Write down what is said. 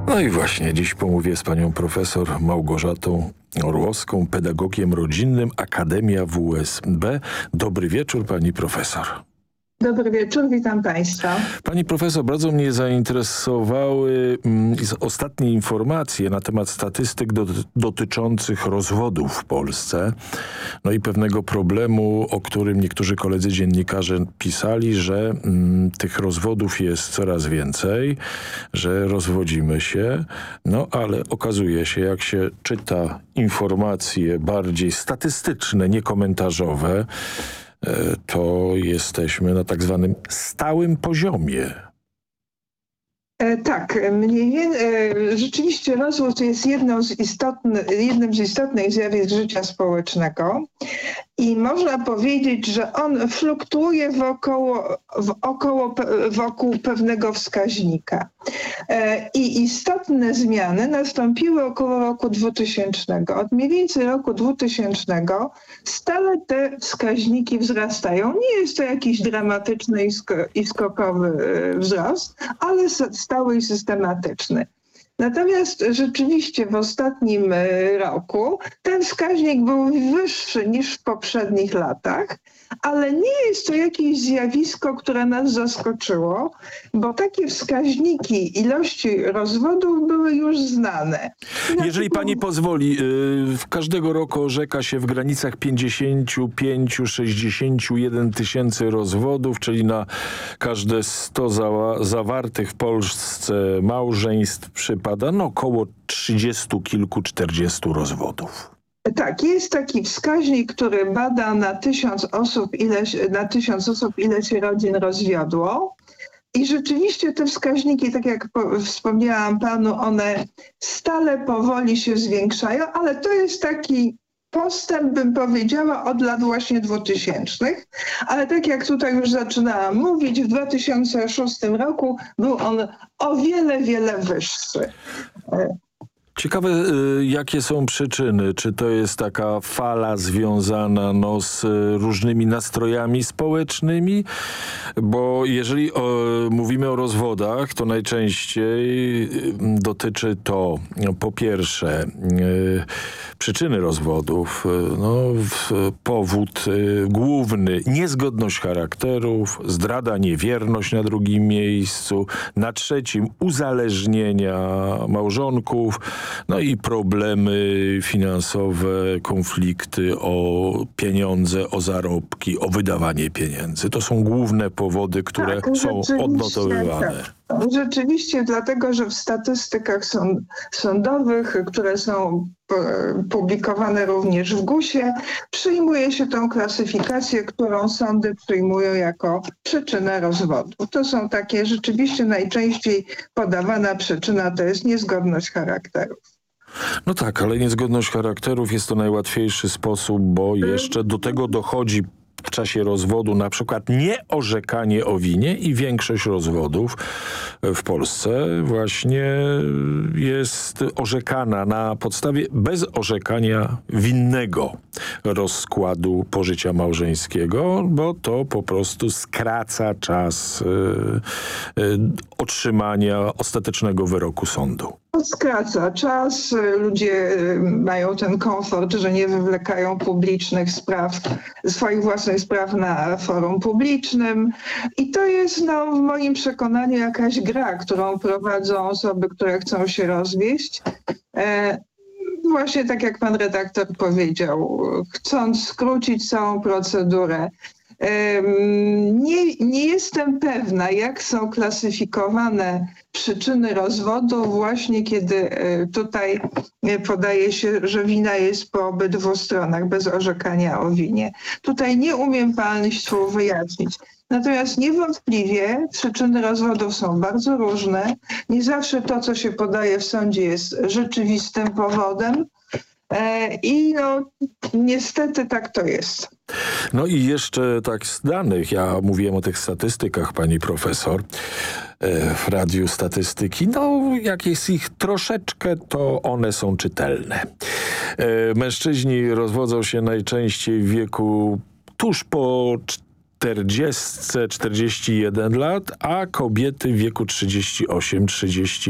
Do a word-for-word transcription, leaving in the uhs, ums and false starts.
No i właśnie dziś pomówię z panią profesor Małgorzatą Orłowską, pedagogiem rodzinnym, Akademia W S B. Dobry wieczór, pani profesor. Dobry wieczór, witam państwa. Pani profesor, bardzo mnie zainteresowały mm, ostatnie informacje na temat statystyk do, dotyczących rozwodów w Polsce. No i pewnego problemu, o którym niektórzy koledzy dziennikarze pisali, że mm, tych rozwodów jest coraz więcej, że rozwodzimy się. No ale okazuje się, jak się czyta informacje bardziej statystyczne, niekomentarzowe, to jesteśmy na tak zwanym stałym poziomie. E, tak, mniej więcej, e, rzeczywiście rozwód jest jedną z istotny, jednym z istotnych zjawisk życia społecznego i można powiedzieć, że on fluktuuje wokoło, w około, wokół pewnego wskaźnika. E, I istotne zmiany nastąpiły około roku dwutysięcznego. Od mniej więcej roku dwutysięcznego stale te wskaźniki wzrastają. Nie jest to jakiś dramatyczny i, sko- i skokowy wzrost, ale stały i systematyczny. Natomiast rzeczywiście w ostatnim roku ten wskaźnik był wyższy niż w poprzednich latach, ale nie jest to jakieś zjawisko, które nas zaskoczyło, bo takie wskaźniki ilości rozwodów były już znane. Jeżeli pani pozwoli, w każdego roku orzeka się w granicach pięćdziesiąt pięć do sześćdziesięciu jeden tysięcy rozwodów, czyli na każde sto za, zawartych w Polsce małżeństw przypada no około trzydziestu kilku, czterdziestu rozwodów. Tak, jest taki wskaźnik, który bada na tysiąc osób, ile, na tysiąc osób, ile się rodzin rozwiodło. I rzeczywiście te wskaźniki, tak jak po, wspomniałam panu, one stale powoli się zwiększają, ale to jest taki postęp, bym powiedziała, od lat właśnie dwutysięcznych. Ale tak jak tutaj już zaczynałam mówić, w dwa tysiące szóstym roku był on o wiele, wiele wyższy. Ciekawe, jakie są przyczyny. Czy to jest taka fala związana no, z różnymi nastrojami społecznymi? Bo jeżeli o, mówimy o rozwodach, to najczęściej dotyczy to no, po pierwsze y, przyczyny rozwodów. No, w, powód y, główny niezgodność charakterów, zdrada, niewierność na drugim miejscu, na trzecim uzależnienia małżonków, no i problemy finansowe, konflikty o pieniądze, o zarobki, o wydawanie pieniędzy. To są główne powody, które tak, są odnotowywane. Tak. Rzeczywiście dlatego, że w statystykach sąd, sądowych, które są publikowane również w gusie, przyjmuje się tą klasyfikację, którą sądy przyjmują jako przyczynę rozwodu. To są takie rzeczywiście najczęściej podawana przyczyna, to jest niezgodność charakterów. No tak, ale niezgodność charakterów jest to najłatwiejszy sposób, bo jeszcze do tego dochodzi w czasie rozwodu na przykład nieorzekanie o winie i większość rozwodów w Polsce właśnie jest orzekana na podstawie bez orzekania winnego rozkładu pożycia małżeńskiego, bo to po prostu skraca czas y, y, otrzymania ostatecznego wyroku sądu. Skraca czas, ludzie mają ten komfort, że nie wywlekają publicznych spraw, swoich własnych spraw na forum publicznym i to jest no, w moim przekonaniu jakaś gra, którą prowadzą osoby, które chcą się rozwieść. E, właśnie tak jak pan redaktor powiedział, chcąc skrócić całą procedurę. Nie, nie jestem pewna, jak są klasyfikowane przyczyny rozwodu właśnie kiedy tutaj podaje się, że wina jest po obydwu stronach bez orzekania o winie. Tutaj nie umiem państwu wyjaśnić. Natomiast niewątpliwie przyczyny rozwodów są bardzo różne. Nie zawsze to, co się podaje w sądzie, jest rzeczywistym powodem. I no niestety tak to jest. No i jeszcze tak z danych, ja mówiłem o tych statystykach, pani profesor, w Radiu Statystyki, no jak jest ich troszeczkę, to one są czytelne. Mężczyźni rozwodzą się najczęściej w wieku tuż po czterdzieści czterdzieści jeden lat, a kobiety w wieku trzydzieści osiem trzydzieści